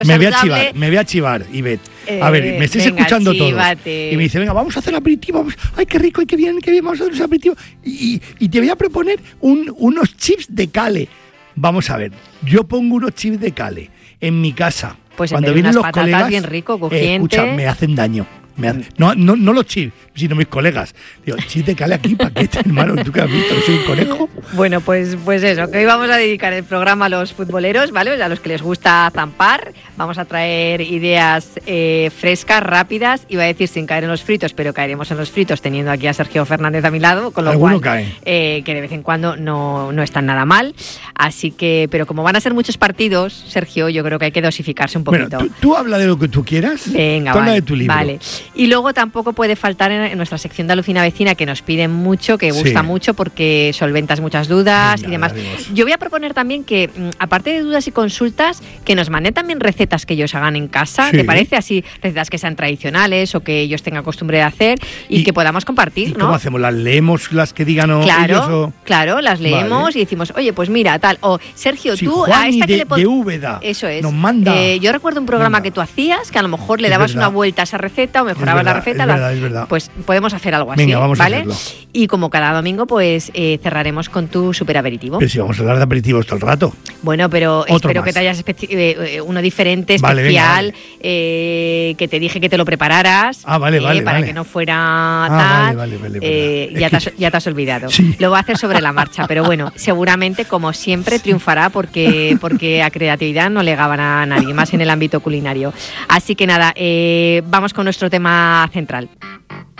Me voy a chivar, Ivette. A ver, me estáis escuchando todo. Y me dice, venga, vamos a hacer aperitivo. Ay, qué rico, ay, qué bien, vamos a hacer un aperitivo. Y te voy a proponer unos chips de Cale. Vamos a ver, yo pongo unos chips de Cale en mi casa. Pues cuando vienen los colegas, bien rico, crujiente. Escucha, me hacen daño. No los chips, sino mis colegas. Digo, chips de Cale aquí, paquete, hermano. ¿Tú qué has visto? ¿Soy un conejo? Bueno, pues eso, que hoy vamos a dedicar el programa a los futboleros, ¿vale? A los que les gusta zampar. Vamos a traer ideas frescas, rápidas. Iba a decir sin caer en los fritos, pero caeremos en los fritos teniendo aquí a Sergio Fernández a mi lado. Con lo cual, que de vez en cuando no están nada mal. Así que, pero como van a ser muchos partidos, Sergio, yo creo que hay que dosificarse un poquito. Bueno, tú habla de lo que tú quieras. Venga, habla de tu libro. Vale. Y luego tampoco puede faltar en nuestra sección de Alucina Vecina, que nos piden mucho, que gusta mucho porque solventas muchas dudas y demás. Yo voy a proponer también que, aparte de dudas y consultas, que nos manden también recetas que ellos hagan en casa, ¿te parece? Así, recetas que sean tradicionales o que ellos tengan costumbre de hacer y que podamos compartir, ¿no? ¿Cómo hacemos? ¿Las leemos las que digan Claro, las leemos y decimos, oye, pues mira, tal. O, Sergio, tú Juan a esta que le de Úbeda eso es. nos manda. Yo recuerdo un programa que tú hacías, que a lo mejor le dabas una vuelta a esa receta o mejorabas la receta. Es verdad. Pues podemos hacer algo así, vamos ¿vale? A hacerlo. Y como cada domingo, pues cerraremos con tu super aperitivo. Pero si vamos a hablar de aperitivos todo el rato. Bueno, pero espero que te hayas uno diferente, especial, que te dije que te lo prepararas. Para que no fuera tal. Vale. Ya te has olvidado. Sí. Lo va a hacer sobre la marcha, pero bueno, seguramente, como siempre, triunfará porque a creatividad no le gana a nadie, más en el ámbito culinario. Así que nada, vamos con nuestro tema central.